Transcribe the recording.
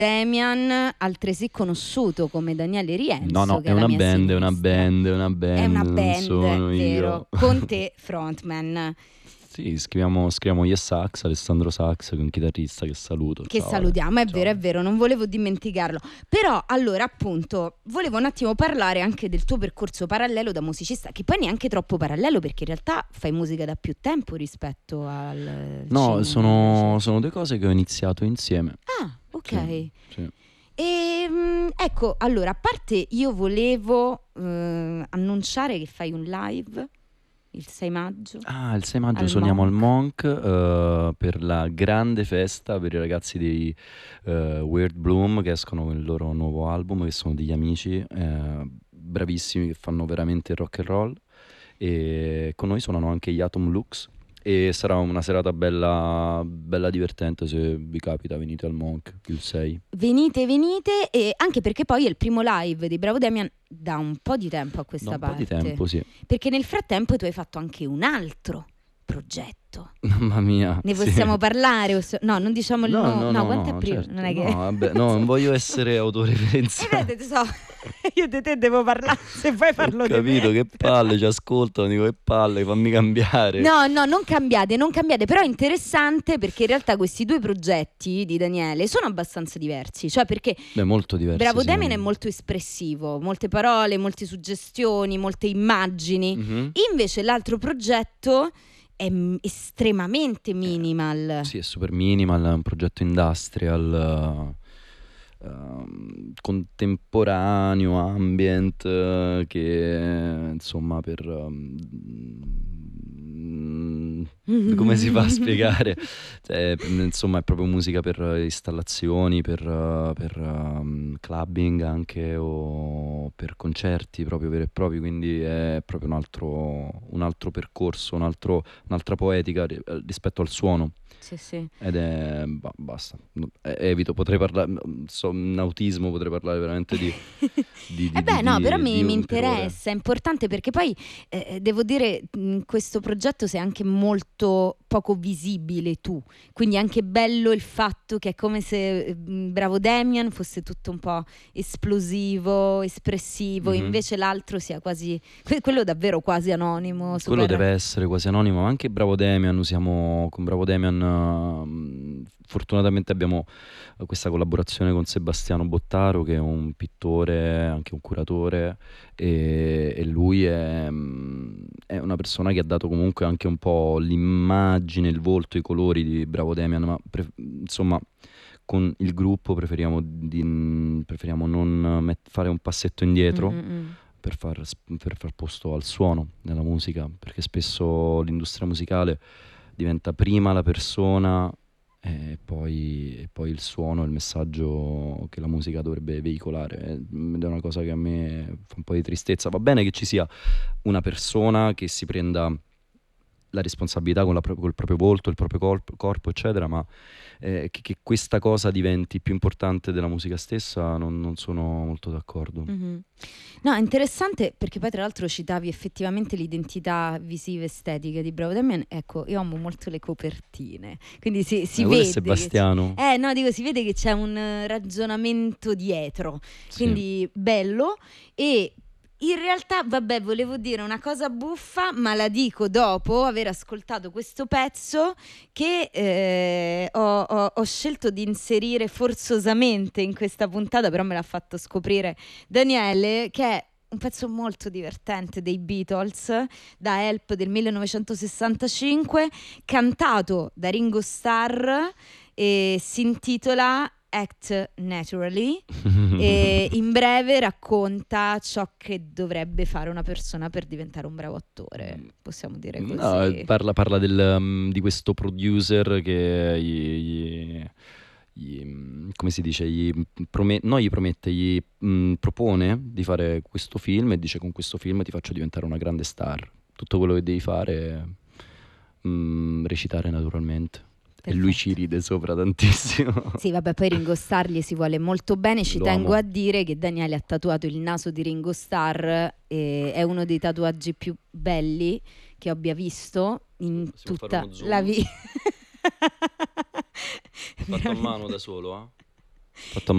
Damian, altresì conosciuto come Daniele Rienzo. No, che è la una mia band, è sinistra. una band, È una non band, sono vero? io. Con te frontman. Sì, scriviamo Yes Sax, Alessandro Sax, che è un chitarrista che saluto. Che Ciao, salutiamo, è ciao. vero, non volevo dimenticarlo. Però allora appunto volevo un attimo parlare anche del tuo percorso parallelo da musicista, che poi neanche troppo parallelo, perché in realtà fai musica da più tempo rispetto al No, cinema. sono due cose che ho iniziato insieme. Ah, ok. Sì. E ecco, allora, a parte io volevo annunciare che fai un live il 6 maggio. Ah, il 6 maggio al suoniamo al Monk. Per la grande festa per i ragazzi dei Weird Bloom, che escono con il loro nuovo album, che sono degli amici bravissimi, che fanno veramente rock and roll, e con noi suonano anche gli Atom Lux, e sarà una serata bella, bella divertente. Se vi capita, venite al Monk il 6. Venite, e anche perché poi è il primo live di Bravo Damian da un po' di tempo a Da questa un po' parte. di tempo, sì. Perché nel frattempo tu hai fatto anche un altro progetto. Mamma mia, Ne sì. possiamo parlare? No, non diciamo il nome. No, quanto è prima? Certo. Non è che... No, vabbè, no, non voglio essere autoreferenziale. vedi, so, io di te devo parlare, se vuoi farlo Ho di capito, me. che palle, ci ascoltano, dico che palle, fammi cambiare. No, non cambiate, però è interessante perché in realtà questi due progetti di Daniele sono abbastanza diversi, cioè perché Beh, molto diversi. Bravo Damian è molto espressivo, molte parole, molte suggestioni, molte immagini. Mhm. Invece l'altro progetto è estremamente minimal. Sì, è super minimal, è un progetto industrial, contemporaneo, ambient, che insomma come si fa a spiegare? Cioè, insomma, è proprio musica per installazioni, per clubbing anche, o per concerti proprio veri e propri, quindi è proprio un altro percorso, un'altra poetica rispetto al suono. Sì. Ed è basta. Evito, potrei parlare, in autismo potrei parlare veramente di No, però di mi per ore. interessa, è importante perché poi devo dire, questo progetto sei anche molto poco visibile tu, quindi è anche bello il fatto che è come se Bravo Damian fosse tutto un po' esplosivo, espressivo, Mhm. invece l'altro sia quasi, quello davvero quasi anonimo, Quello super... deve essere quasi anonimo. Anche Bravo Damian, con Bravo Damian, fortunatamente abbiamo questa collaborazione con Sebastiano Bottaro, che è un pittore, anche un curatore, e lui è una persona che ha dato comunque anche un po' l'immagine, il volto, i colori di Bravo Damian, ma insomma con il gruppo preferiamo non fare un passetto indietro per far posto al suono nella musica, perché spesso l'industria musicale diventa prima la persona e poi il suono, il messaggio che la musica dovrebbe veicolare. Ed è una cosa che a me fa un po' di tristezza. Va bene che ci sia una persona che si prenda la responsabilità col proprio volto, il proprio corpo, eccetera, ma che questa cosa diventi più importante della musica stessa, non sono molto d'accordo. No, è interessante perché poi tra l'altro citavi effettivamente l'identità visiva estetica di Bravo Damian. Ecco, io amo molto le copertine, quindi si Quello è vede Sebastiano. si vede che c'è un ragionamento dietro, Sì. quindi bello. E in realtà, vabbè, volevo dire una cosa buffa, ma la dico dopo aver ascoltato questo pezzo che ho scelto di inserire forzosamente in questa puntata, però me l'ha fatto scoprire Daniele, che è un pezzo molto divertente dei Beatles, da Help del 1965, cantato da Ringo Starr, e si intitola Act Naturally. E in breve racconta ciò che dovrebbe fare una persona per diventare un bravo attore, possiamo dire così. No, parla di questo producer che come si dice, non gli promette, gli propone di fare questo film, e dice: con questo film ti faccio diventare una grande star. Tutto quello che devi fare è recitare naturalmente. Perfetto. E lui ci ride sopra tantissimo. Sì, vabbè, poi Ringo Starr gli si vuole molto bene. Ci Lo tengo amo. a dire che Daniele ha tatuato il naso di Ringo Starr, e è uno dei tatuaggi più belli che abbia visto in Possiamo fare tutta uno zoom? la vita. Fatto a mano da solo, Fatto